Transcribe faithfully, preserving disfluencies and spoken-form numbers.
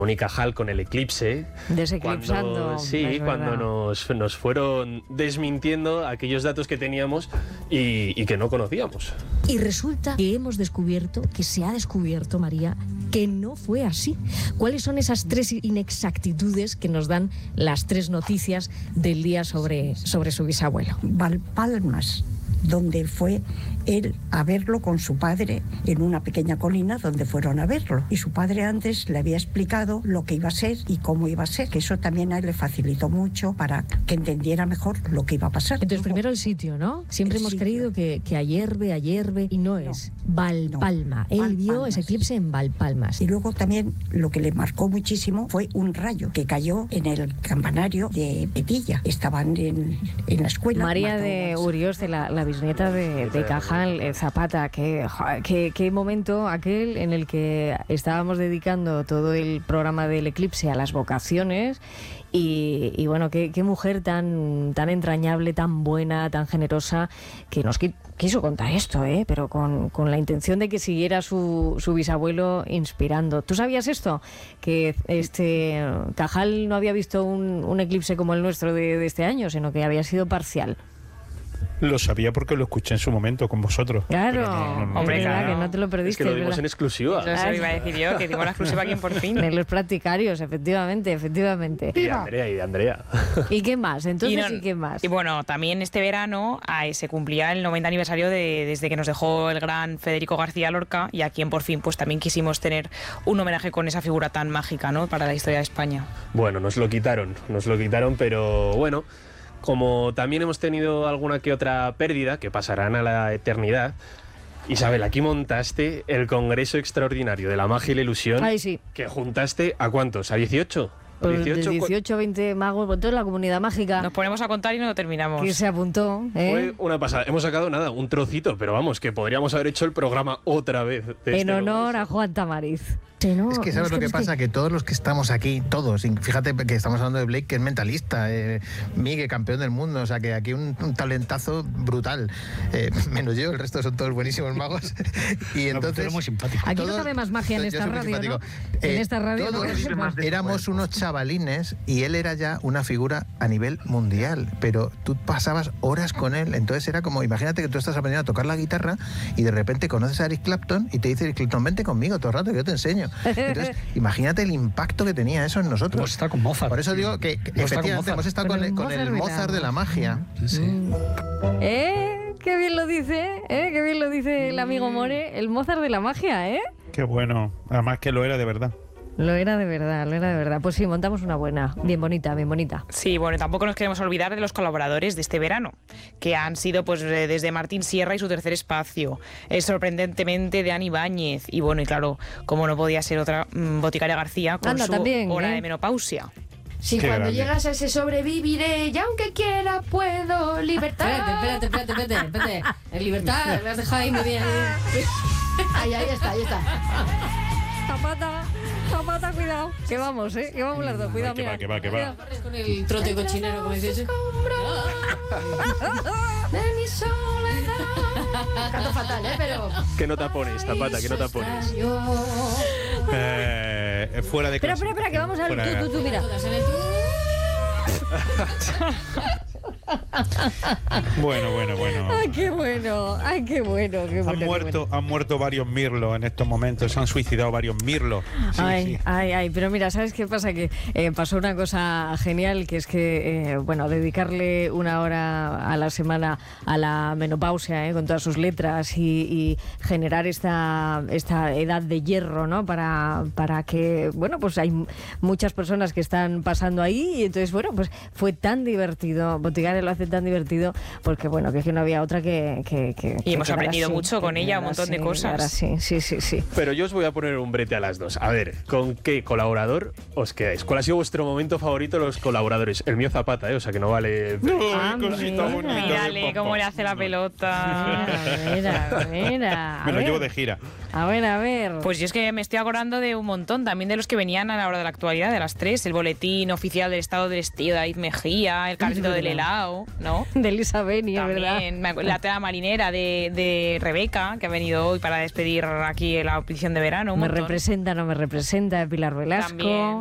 Moni Cajal con el eclipse. Deseclipsando. Cuando, sí, es cuando nos, nos fueron desmintiendo aquellos datos que teníamos y, y que no conocíamos. Y resulta que hemos descubierto, que se ha descubierto, María, que no fue así. ¿Cuáles son esas tres inexactitudes que nos dan las tres noticias del día sobre, sobre su bisabuelo? Valpalmas, donde fue él a verlo con su padre en una pequeña colina donde fueron a verlo. Y su padre antes le había explicado lo que iba a ser y cómo iba a ser, que eso también a él le facilitó mucho para que entendiera mejor lo que iba a pasar. Entonces, primero el sitio, ¿no? Siempre El hemos sitio. creído que, que Ayerbe, Ayerbe, y no, no es. Valpalma. No, Él vio Valpalmas. ese eclipse en Valpalmas. Y luego también lo que le marcó muchísimo fue un rayo que cayó en el campanario de Petilla. Estaban en, en la escuela. María mató de a- Urioste, la, la bisnieta de, de Cajal, eh, Zapata, qué, qué, qué momento aquel en el que estábamos dedicando todo el programa del eclipse a las vocaciones y, y bueno, qué, qué mujer tan, tan entrañable, tan buena, tan generosa, que nos qui- quiso contar esto, ¿eh? Pero con, con la intención de que siguiera su, su bisabuelo inspirando. ¿Tú sabías esto? Que este Cajal no había visto un, un eclipse como el nuestro de, de este año, sino que había sido parcial. Lo sabía porque lo escuché en su momento con vosotros. Claro, Pero no, no, no, hombre, no, claro, claro. que no te lo Es perdiste. que lo es dimos verdad. en exclusiva. Eso iba a decir yo, que dimos la exclusiva aquí por fin. En los practicarios, efectivamente, efectivamente. Y de Andrea, y de Andrea. ¿Y qué más? Entonces, ¿y, no- qué más? Y bueno, también este verano ah, se cumplía el noventa aniversario de, desde que nos dejó el gran Federico García Lorca, y a quien por fin pues también quisimos tener un homenaje con esa figura tan mágica, ¿no?, para la historia de España. Bueno, nos lo quitaron, nos lo quitaron, pero bueno, como también hemos tenido alguna que otra pérdida, que pasarán a la eternidad, Isabel, aquí montaste el Congreso Extraordinario de la Magia y la Ilusión, Ay, sí. que juntaste ¿a cuántos? ¿A dieciocho? Pues de ¿dieciocho? dieciocho, veinte magos, por toda la comunidad mágica Nos ponemos a contar y no lo terminamos. que se apuntó. ¿eh? Fue una pasada. Hemos sacado nada, un trocito, pero vamos, que podríamos haber hecho el programa otra vez. de En este honor Congreso. a Juan Tamariz. Sí, ¿no? Es que sabes Es lo que es pasa, que todos los que estamos aquí, todos, y fíjate que estamos hablando de Blake, que es mentalista, eh, Miguel, campeón del mundo, o sea que aquí un, un talentazo brutal, eh, menos yo, el resto son todos buenísimos magos, y entonces... muy simpático. Aquí no todos- cabe más magia en yo esta soy muy radio, ¿no? simpático. En Eh, esta radio no todos cabe más. éramos unos chavalines y él era ya una figura a nivel mundial, pero tú pasabas horas con él, entonces era como, imagínate que tú estás aprendiendo a tocar la guitarra y de repente conoces a Eric Clapton y te dice Eric Clapton, vente conmigo todo el rato que yo te enseño. Entonces, imagínate el impacto que tenía eso en nosotros. Hemos estado con Mozart. Por eso digo que, que Hemos estado con efectivamente Mozart. hemos estado Con con, el el, con Mozart el de la Mozart de la magia. Sí. ¿Eh? Qué bien lo dice, ¿eh? Qué bien lo dice el amigo More, el Mozart de la magia, ¿eh? Qué bueno. Además que lo era de verdad. Lo era de verdad, lo era de verdad. Pues sí, montamos una buena, bien bonita, bien bonita. Sí, bueno, tampoco nos queremos olvidar de los colaboradores de este verano, que han sido pues eh, desde Martín Sierra y su tercer espacio, eh, sorprendentemente de Ani Báñez, y bueno, y claro, como no podía ser otra, mm, Boticaria García con Anda, su también, hora ¿eh? de menopausia. Si Qué cuando grande. llegas a ese sobreviviré y aunque quiera puedo libertad. Espérate, espérate, espérate, espérate, espérate. En libertad, me has dejado ahí muy bien. Ahí, ahí está, ahí está. Zapata, Zapata, cuidado. Que vamos, ¿eh? Que vamos las dos, cuidado, que mira. va, que va, que va. Cuidado. Con el trote cochinero, como dices. De mi soledad. Canto fatal, ¿eh? Pero... ¿Qué nota pones, Zapata? ¿Qué nota pones? Eh, fuera de Espera, clase. espera, espera, que vamos a Fuera ver. de Tú, tú, tú, mira. Bueno, bueno, bueno. Ay, qué bueno, ay, qué bueno, qué bueno. Han qué muerto, bueno. han muerto varios mirlos en estos momentos, se han suicidado varios mirlos. Sí, ay, sí. ay, ay, pero mira, ¿sabes qué pasa? Que eh, pasó una cosa genial, que es que, eh, bueno, dedicarle una hora a la semana a la menopausia, eh, con todas sus letras y, y generar esta, esta edad de hierro, ¿no? Para, para que, bueno, pues hay muchas personas que están pasando ahí y entonces, bueno, pues fue tan divertido, Boticaria lo hace tan divertido porque, bueno, que es que no había otra que... que, que Y hemos que quedara aprendido así, mucho que con ella, un quedara montón de así, cosas. quedara así. Sí, sí, sí. Pero yo os voy a poner un brete a las dos. A ver, ¿con qué colaborador os quedáis. ¿Cuál ha sido vuestro momento favorito de los colaboradores? El mío Zapata, ¿eh? O sea que no vale... Ah, cosita mira. bonita. Mírale cómo le hace la pelota. A ver, a ver, a Me lo ver. llevo de gira. A ver, a ver. Pues yo es que me estoy acordando de un montón, también de los que venían a la hora de la actualidad, de las tres, el boletín oficial del estado del estío de David Mejía, el carrito del helado, ¿no? De Elisa Beni, es verdad. También me acu- la tela marinera de, de Rebeca, que ha venido hoy para despedir aquí la audición de verano. un Me montón. representa, no me representa, de Pilar Velasco. También.